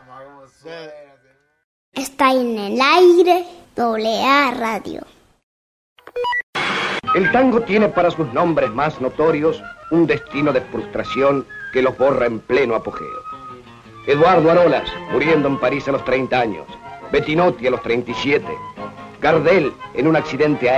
Está en el aire AA Radio. El tango tiene para sus nombres más notorios un destino de frustración que los borra en pleno apogeo. Eduardo Arolas, muriendo en París a los 30 años. Bettinotti a los 37. Gardel en un accidente aéreo.